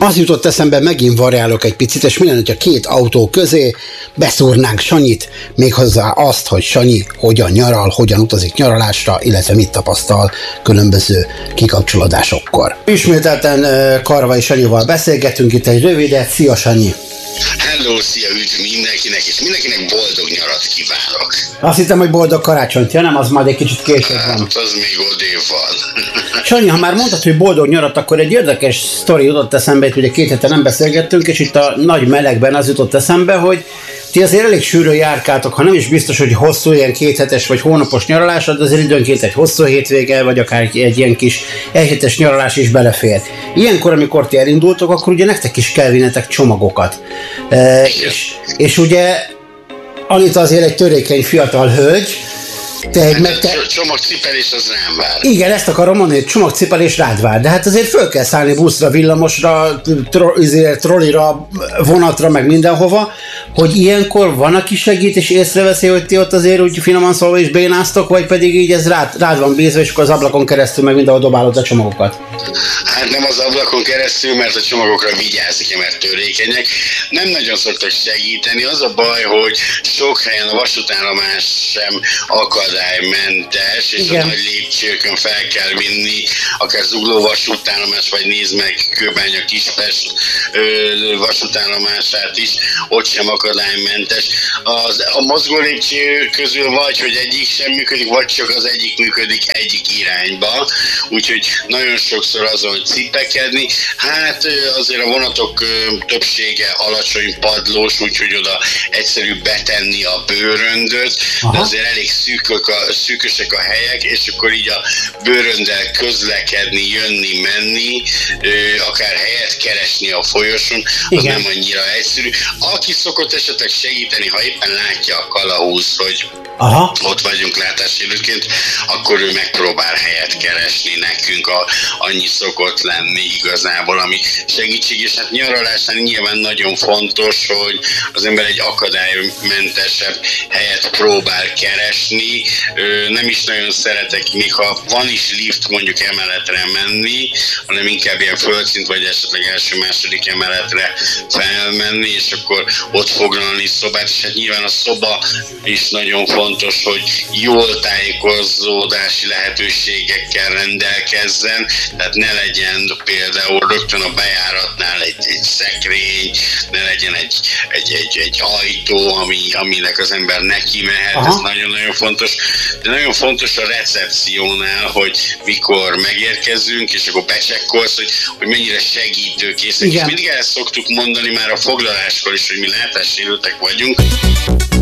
Az jutott eszembe, megint variálok egy picit, és minden, hogyha két autó közé beszúrnánk Sanyit, méghozzá azt, hogy Sanyi hogyan nyaral, hogyan utazik nyaralásra, illetve mit tapasztal különböző kikapcsolódásokkor. Ismételten Karvai Sanyival beszélgetünk itt egy rövidet. Szia, Sanyi! Hello, szia, üdv mindenkinek, és mindenkinek boldog nyarat kívánok. Azt hittem, hogy boldog karácsonyt, ja nem, az majd egy kicsit később van. Hát, az még odébb van. Sanyi, ha már mondtad, hogy boldog nyarat, akkor egy érdekes sztori jutott eszembe, itt ugye 2 hete nem beszélgettünk, és itt a nagy melegben az jutott eszembe, hogy ti azért elég sűrűn járkáltok, ha nem is biztos, hogy hosszú ilyen 2 hetes vagy hónapos nyaralás, de azért időnként egy hosszú hétvége, vagy akár egy ilyen kis egyhetes nyaralás is belefér. Ilyenkor, amikor ti elindultok, akkor ugye nektek is kell vinnetek csomagokat. És ugye Anita azért egy törékeny fiatal hőgy, csomagcipelés az rám vár. Igen, ezt akarom mondani, hogy csomagcipelés rád vár, de hát azért föl kell szállni buszra, villamosra, trollira, vonatra, meg mindenhova, hogy ilyenkor van, aki segít és észreveszi, hogy ti ott azért úgy finoman szólva is bénáztok, vagy pedig így ez rád van bízva, és akkor az ablakon keresztül meg mindenhol dobálod a csomagokat? Hát nem az ablakon keresztül, mert a csomagokra vigyázik, mert törékenyek. Nem nagyon szoktak segíteni. Az a baj, hogy sok helyen a vasútállomás sem akadálymentes, és igen, a nagy lépcsőkön fel kell vinni, akár Zugló vasútállomás, vagy nézd meg Kőbánya Kispest vasútállomását is, ott sem akadálymentes. A mozgó lépcső közül vagy, hogy egyik sem működik, vagy csak az egyik működik egyik irányba, úgyhogy nagyon sokszor azon, hogy cipekedni. Hát azért a vonatok többsége alacsony padlós, úgyhogy oda egyszerű betenni a bőröndöt, de azért elég szűkösek a helyek, és akkor így a bőrönddel közlekedni, jönni, menni, akár helyet keresni a folyosón, az igen, nem annyira egyszerű. Aki szokott esetleg segíteni, ha éppen látja a kalausz, hogy ott vagyunk látássérültként, akkor ő megpróbál helyet keresni nekünk, annyi szokott lenni igazából, ami segítség, és hát nyaralásnál nyilván nagyon fontos, hogy az ember egy akadálymentesebb helyet próbál keresni. Nem is nagyon szeretek, még ha van is lift mondjuk emeletre menni, hanem inkább ilyen földszint, vagy esetleg első-második emeletre felmenni, és akkor ott foglalni szobát, és hát nyilván a szoba is nagyon fontos, hogy jól tájékozódási lehetőségekkel rendelkezzen, tehát ne legyen például rögtön a bejáratnál egy szekrény, ne legyen egy ajtó, aminek az ember neki mehet, ez nagyon-nagyon fontos. De nagyon fontos a recepciónál, hogy mikor megérkezünk, és akkor becsekkolsz, hogy mennyire segítőkészek. És mindig el szoktuk mondani már a foglaláskor is, hogy mi látássérültek vagyunk,